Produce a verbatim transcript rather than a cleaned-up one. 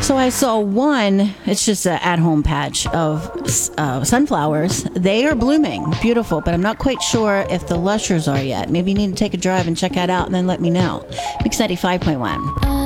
So I saw one, it's just an at-home patch of uh, sunflowers. They are blooming, beautiful, but I'm not quite sure if the lushers are yet. Maybe you need to take a drive and check that out and then let me know. Mix ninety-five point one.